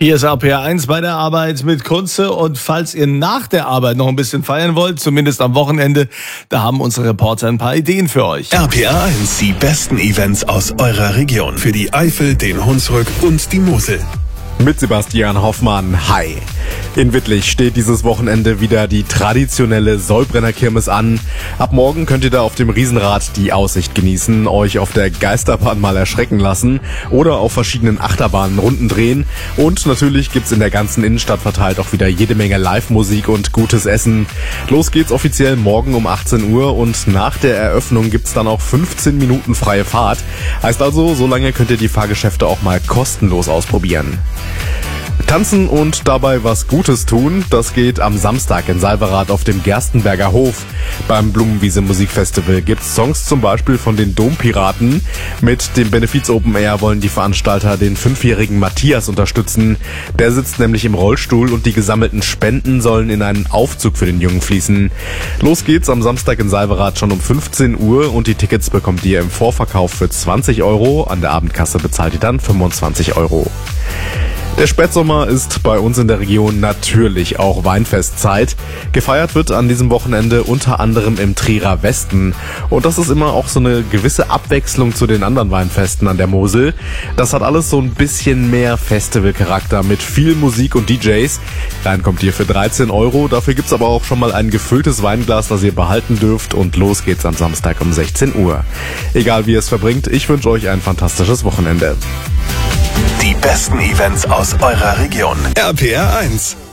Hier ist RPR1 bei der Arbeit mit Kunze, und falls ihr nach der Arbeit noch ein bisschen feiern wollt, zumindest am Wochenende, da haben unsere Reporter ein paar Ideen für euch. RPR1, die besten Events aus eurer Region für die Eifel, den Hunsrück und die Mosel. Mit Sebastian Hoffmann. Hi. In Wittlich steht dieses Wochenende wieder die traditionelle Säubrenner-Kirmes an. Ab morgen könnt ihr da auf dem Riesenrad die Aussicht genießen, euch auf der Geisterbahn mal erschrecken lassen oder auf verschiedenen Achterbahnen Runden drehen. Und natürlich gibt's in der ganzen Innenstadt verteilt auch wieder jede Menge Live-Musik und gutes Essen. Los geht's offiziell morgen um 18 Uhr und nach der Eröffnung gibt's dann auch 15 Minuten freie Fahrt. Heißt also, so lange könnt ihr die Fahrgeschäfte auch mal kostenlos ausprobieren. Tanzen und dabei was Gutes tun, das geht am Samstag in Salberath auf dem Gerstenberger Hof. Beim Blumenwiese Musikfestival gibt's Songs zum Beispiel von den Dompiraten. Mit dem Benefiz Open Air wollen die Veranstalter den 5-jährigen Matthias unterstützen. Der sitzt nämlich im Rollstuhl und die gesammelten Spenden sollen in einen Aufzug für den Jungen fließen. Los geht's am Samstag in Salberath schon um 15 Uhr und die Tickets bekommt ihr im Vorverkauf für 20 Euro. An der Abendkasse bezahlt ihr dann 25 Euro. Der Spätsommer ist bei uns in der Region natürlich auch Weinfestzeit. Gefeiert wird an diesem Wochenende unter anderem im Trierer Westen. Und das ist immer auch so eine gewisse Abwechslung zu den anderen Weinfesten an der Mosel. Das hat alles so ein bisschen mehr Festivalcharakter mit viel Musik und DJs. Rein kommt ihr für 13 Euro. Dafür gibt's aber auch schon mal ein gefülltes Weinglas, das ihr behalten dürft. Und los geht's am Samstag um 16 Uhr. Egal wie ihr es verbringt, ich wünsche euch ein fantastisches Wochenende. Die besten Events aus eurer Region. RPR1.